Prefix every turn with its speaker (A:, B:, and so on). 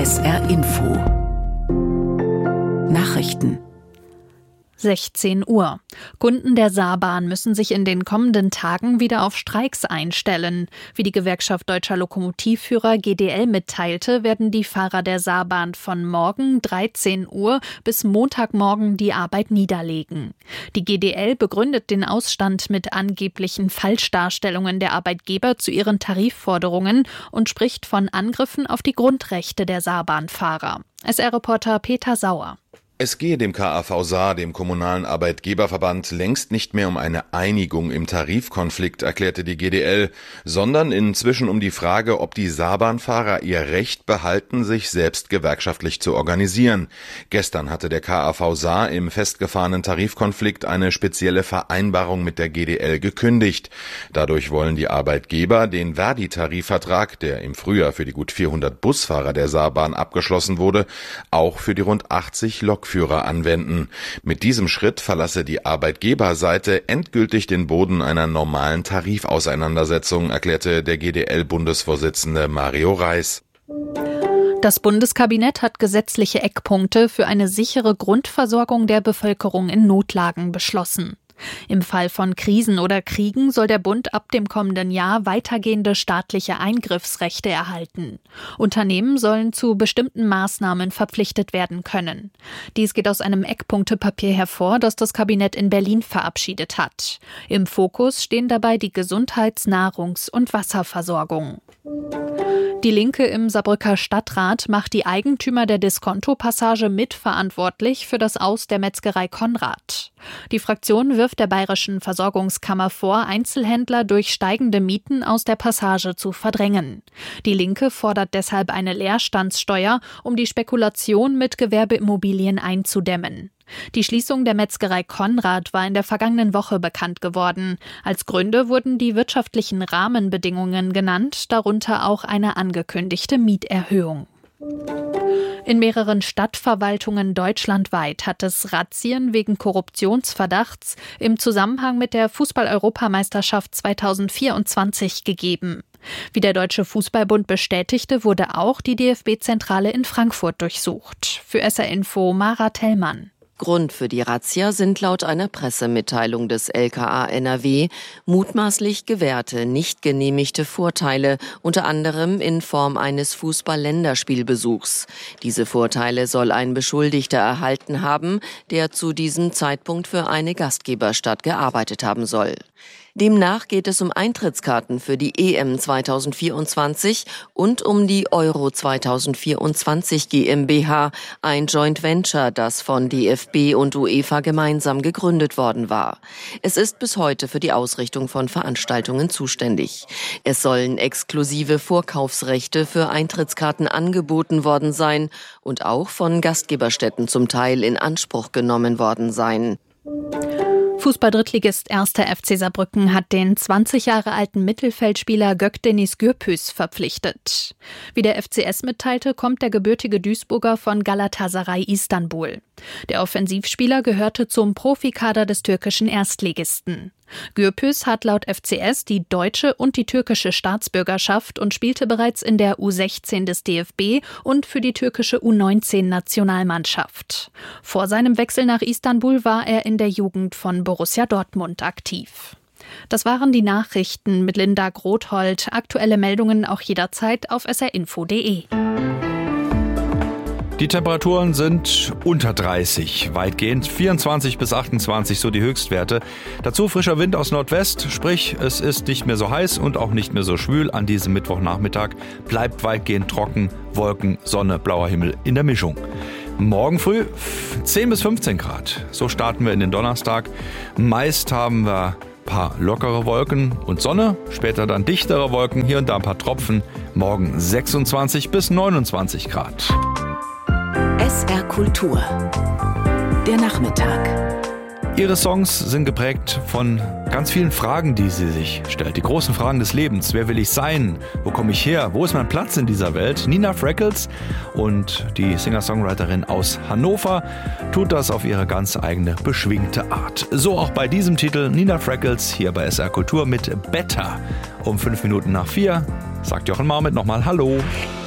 A: SR Info Nachrichten
B: 16 Uhr. Kunden der Saarbahn müssen sich in den kommenden Tagen wieder auf Streiks einstellen. Wie die Gewerkschaft Deutscher Lokomotivführer GDL mitteilte, werden die Fahrer der Saarbahn von morgen 13 Uhr bis Montagmorgen die Arbeit niederlegen. Die GDL begründet den Ausstand mit angeblichen Falschdarstellungen der Arbeitgeber zu ihren Tarifforderungen und spricht von Angriffen auf die Grundrechte der Saarbahnfahrer. SR-Reporter Peter Sauer.
C: Es gehe dem KAV Saar, dem kommunalen Arbeitgeberverband, längst nicht mehr um eine Einigung im Tarifkonflikt, erklärte die GDL, sondern inzwischen um die Frage, ob die Saarbahnfahrer ihr Recht behalten, sich selbst gewerkschaftlich zu organisieren. Gestern hatte der KAV Saar im festgefahrenen Tarifkonflikt eine spezielle Vereinbarung mit der GDL gekündigt. Dadurch wollen die Arbeitgeber den Verdi-Tarifvertrag, der im Frühjahr für die gut 400 Busfahrer der Saarbahn abgeschlossen wurde, auch für die rund 80 Lokführer anwenden. Mit diesem Schritt verlasse die Arbeitgeberseite endgültig den Boden einer normalen Tarifauseinandersetzung, erklärte der GDL-Bundesvorsitzende Mario Reis.
B: Das Bundeskabinett hat gesetzliche Eckpunkte für eine sichere Grundversorgung der Bevölkerung in Notlagen beschlossen. Im Fall von Krisen oder Kriegen soll der Bund ab dem kommenden Jahr weitergehende staatliche Eingriffsrechte erhalten. Unternehmen sollen zu bestimmten Maßnahmen verpflichtet werden können. Dies geht aus einem Eckpunktepapier hervor, das das Kabinett in Berlin verabschiedet hat. Im Fokus stehen dabei die Gesundheits-, Nahrungs- und Wasserversorgung. Die Linke im Saarbrücker Stadtrat macht die Eigentümer der Diskonto-Passage mitverantwortlich für das Aus der Metzgerei Konrad. Die Fraktion wirft der Bayerischen Versorgungskammer vor, Einzelhändler durch steigende Mieten aus der Passage zu verdrängen. Die Linke fordert deshalb eine Leerstandssteuer, um die Spekulation mit Gewerbeimmobilien einzudämmen. Die Schließung der Metzgerei Konrad war in der vergangenen Woche bekannt geworden. Als Gründe wurden die wirtschaftlichen Rahmenbedingungen genannt, darunter auch eine angekündigte Mieterhöhung. In mehreren Stadtverwaltungen deutschlandweit hat es Razzien wegen Korruptionsverdachts im Zusammenhang mit der Fußball-Europameisterschaft 2024 gegeben. Wie der Deutsche Fußballbund bestätigte, wurde auch die DFB-Zentrale in Frankfurt durchsucht. Für SR Info Mara Tellmann.
D: Grund für die Razzia sind laut einer Pressemitteilung des LKA NRW mutmaßlich gewährte, nicht genehmigte Vorteile, unter anderem in Form eines Fußball-Länderspielbesuchs. Diese Vorteile soll ein Beschuldigter erhalten haben, der zu diesem Zeitpunkt für eine Gastgeberstadt gearbeitet haben soll. Demnach geht es um Eintrittskarten für die EM 2024 und um die Euro 2024 GmbH, ein Joint Venture, das von DFB und UEFA gemeinsam gegründet worden war. Es ist bis heute für die Ausrichtung von Veranstaltungen zuständig. Es sollen exklusive Vorkaufsrechte für Eintrittskarten angeboten worden sein und auch von Gastgeberstätten zum Teil in Anspruch genommen worden sein.
B: Fußball-Drittligist 1. FC Saarbrücken hat den 20 Jahre alten Mittelfeldspieler Gökdeniz Gürbüz verpflichtet. Wie der FCS mitteilte, kommt der gebürtige Duisburger von Galatasaray Istanbul. Der Offensivspieler gehörte zum Profikader des türkischen Erstligisten. Gürbüz hat laut FCS die deutsche und die türkische Staatsbürgerschaft und spielte bereits in der U16 des DFB und für die türkische U19-Nationalmannschaft. Vor seinem Wechsel nach Istanbul war er in der Jugend von Borussia Dortmund aktiv. Das waren die Nachrichten mit Linda Grothold. Aktuelle Meldungen auch jederzeit auf srinfo.de.
E: Die Temperaturen sind unter 30, weitgehend 24 bis 28, so die Höchstwerte. Dazu frischer Wind aus Nordwest, sprich es ist nicht mehr so heiß und auch nicht mehr so schwül an diesem Mittwochnachmittag. Bleibt weitgehend trocken, Wolken, Sonne, blauer Himmel in der Mischung. Morgen früh 10 bis 15 Grad, so starten wir in den Donnerstag. Meist haben wir ein paar lockere Wolken und Sonne, später dann dichtere Wolken, hier und da ein paar Tropfen. Morgen 26 bis 29 Grad.
A: SR Kultur. Der Nachmittag.
E: Ihre Songs sind geprägt von ganz vielen Fragen, die sie sich stellt. Die großen Fragen des Lebens. Wer will ich sein? Wo komme ich her? Wo ist mein Platz in dieser Welt? Nina Freckels und die Singer-Songwriterin aus Hannover tut das auf ihre ganz eigene, beschwingte Art. So auch bei diesem Titel Nina Freckels hier bei SR Kultur mit Better. Um 5 Minuten nach 4 sagt Jochen Marmit nochmal Hallo.